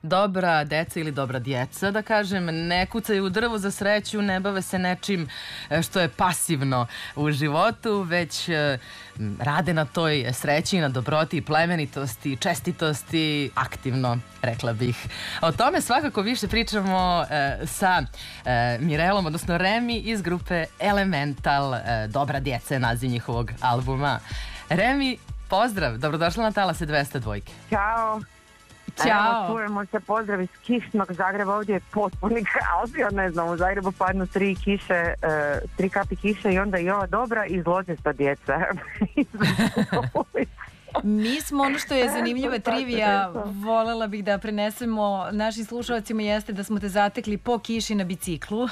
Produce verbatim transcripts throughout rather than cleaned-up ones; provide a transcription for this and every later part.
dobra deca ili dobra djeca, da kažem, ne kucaju u drvo za sreću, ne bave se nečim što je pasivno u životu, već rade na toj sreći, na dobroti, plemenitosti, čestitosti, aktivno, rekla bih. O tome svakako više pričamo e, sa e, Mirelom, odnosno Remi iz grupe Elemental. E, Dobra djeca je naziv njihovog albuma. Remi, pozdrav, dobrodošla na Talase dvesta dva. Ćao. Ćao. Evo, čujemo se, pozdrav iz kišnog Zagreba, ovdje je potpuni kaos, ja ne znam, u Zagrebu padnu tri kiše, uh, tri kapi kiše i onda i ova dobra i zločesta djeca. Mi smo, ono što je zanimljiva trivija, voljela bih da prenesemo našim slušalcima, jeste da smo te zatekli po kiši na biciklu.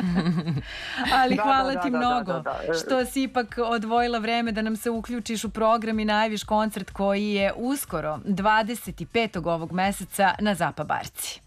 Ali da, hvala da, ti da, mnogo da, da, da. što si ipak odvojila vreme da nam se uključiš u program i najaviš koncert koji je uskoro dvadeset petog ovog meseca na Zapa Barci.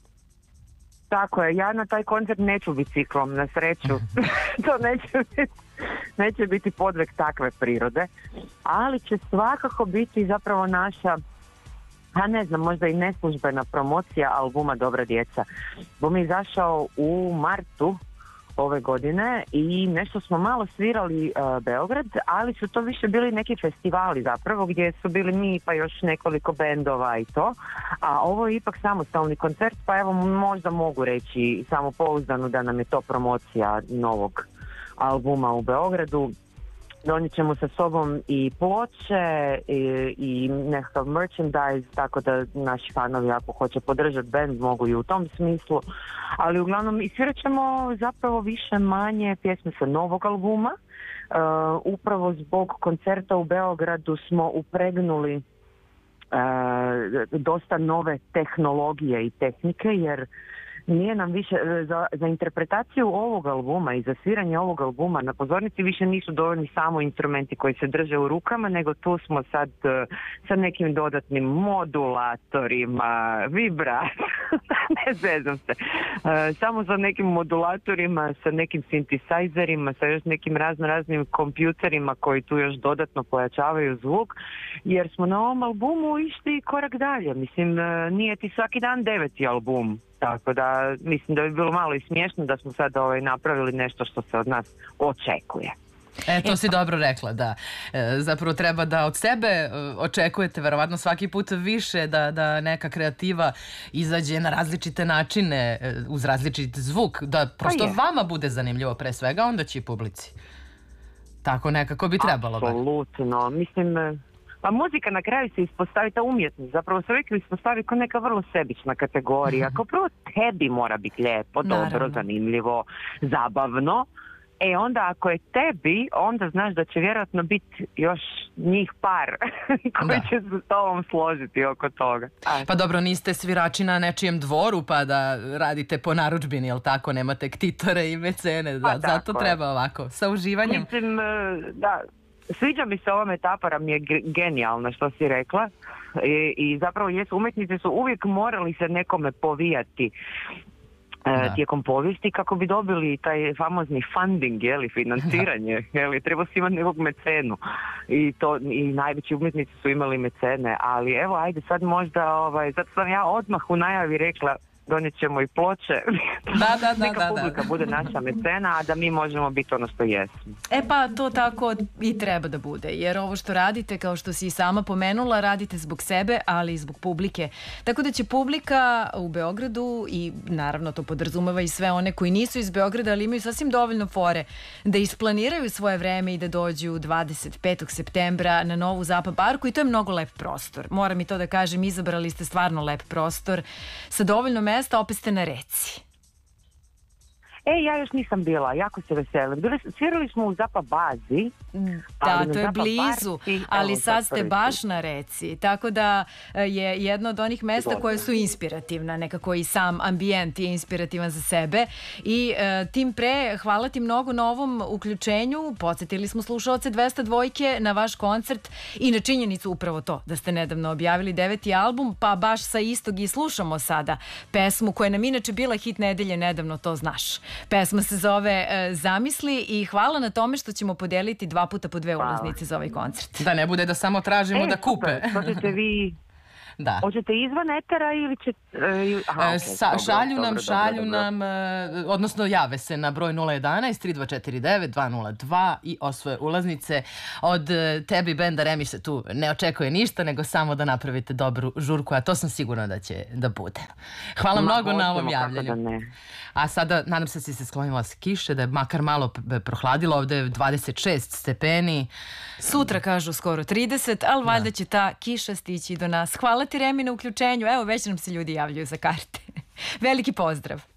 Tako je, ja na taj koncert neću biciklom, na sreću. To neće biti, neće biti podveg takve prirode, ali će svakako biti zapravo naša, a ne znam, možda i neslužbena promocija albuma Dobra djeca. Bum je izašao u martu ove godine i nešto smo malo svirali uh, Beograd, ali su to više bili neki festivali zapravo gdje su bili mi pa još nekoliko bendova i to, a ovo je ipak samostalni koncert, pa evo možda mogu reći samopouzdano da nam je to promocija novog albuma u Beogradu. Donijet ćemo sa sobom i ploče i, i nekakav merchandise, tako da naši fanovi ako hoće podržati band mogu i u tom smislu, ali uglavnom isvirat ćemo zapravo više manje pjesme sa novog albuma. Uh, upravo zbog koncerta u Beogradu smo upregnuli uh, dosta nove tehnologije i tehnike, jer nije nam više, za, za interpretaciju ovog albuma i za sviranje ovog albuma na pozornici više nisu dovoljni samo instrumenti koji se drže u rukama, nego tu smo sad uh, sa nekim dodatnim modulatorima, vibra, ne zezam se, uh, samo sa nekim modulatorima, sa nekim synthesizerima, sa još nekim razno raznim kompjuterima koji tu još dodatno pojačavaju zvuk, jer smo na ovom albumu išli korak dalje. Mislim, uh, nije ti svaki dan deveti album. Tako da mislim da bi bilo malo i smiješno da smo sad ovaj, napravili nešto što se od nas očekuje. E, to si dobro rekla, da. E, zapravo treba da od sebe e, očekujete verovatno svaki put više, da, da neka kreativa izađe na različite načine, e, uz različit zvuk, da prosto vama bude zanimljivo pre svega, onda će i publici. Tako nekako bi trebalo. Apsolutno, mislim... Pa muzika na kraju se ispostavi, ta umjetnost zapravo se uvijek ispostavi kao neka vrlo sebična kategorija. Kao prvo tebi mora biti lijepo, dobro, naravno, zanimljivo, zabavno. E onda ako je tebi, onda znaš da će vjerojatno biti još njih par koji da. će se s tobom složiti oko toga. Aj. Pa dobro, niste svirači na nečijem dvoru pa da radite po narudžbini, jel tako? Nemate ktitore i mecene, da, zato treba ovako, sa uživanjem. Mislim, da... Sviđa mi se ova metafora, mi je genijalna što si rekla. I, i zapravo jesu, umjetnici su uvijek morali se nekome povijati e, tijekom povijesti kako bi dobili taj famozni funding, jeli, financiranje, jeli, treba si imati nekog mecenu i to i najveći umjetnici su imali mecene, ali evo ajde sad možda, ovaj, zato sam ja odmah u najavi rekla donijet ćemo i ploče, da, da, da, neka da, publika da. bude naša mecena, a da mi možemo biti ono što jesmo. E pa to tako i treba da bude, jer ovo što radite, kao što si i sama pomenula, radite zbog sebe, ali i zbog publike. Tako da će publika u Beogradu, i naravno to podrazumeva i sve one koji nisu iz Beograda, ali imaju sasvim dovoljno fore da isplaniraju svoje vreme i da dođu dvadeset petog septembra na novu Zapa Barku, i to je mnogo lep prostor. Moram i to da kažem, izabrali ste stvarno lep prostor sa dovoljno mesta, opet ste na reci. E, ja još nisam bila, jako se veselim. Bili, svirali smo u Zapa Bazi. Da, to je blizu, ali sad ste baš na reci. Tako da je jedno od onih mesta koje su inspirativna, nekako i sam ambijent je inspirativan za sebe. I e, tim pre, hvala ti mnogo na ovom uključenju. Podsjetili smo slušalce dvesta dva na vaš koncert i na činjenicu upravo to, da ste nedavno objavili deveti album, pa baš sa istog i slušamo sada pesmu koja nam inače bila hit nedelje nedavno, to znaš. Pesma se zove e, Zamisli, i hvala na tome što ćemo podeliti dva puta po dve ulaznice za ovaj koncert. Da ne bude da samo tražimo e, da kupe. Super, to ćete vi... Da. Hoćete izvan etera ili će... Uh, aha, okay, Sa, dobro, šalju dobro, nam, dobro, šalju dobro. nam, uh, odnosno jave se na broj nula jedan tri dva četiri devet dva nula dva i osvoje ulaznice. Od uh, tebi benda Remi se tu ne očekuje ništa, nego samo da napravite dobru žurku, a to sam sigurna da će da bude. Hvala Ma, mnogo na ovom hoćemo, kako javljanju. da ne. A sada, nadam se da si se sklonila s kiše, da je makar malo p- prohladilo, ovde je dvadeset šest stepeni. Sutra kažu skoro trideset, ali valjda će ta kiša stići do nas. Hvala ti, Remi, na uključenju. Evo, već nam se ljudi javljaju za karte. Veliki pozdrav.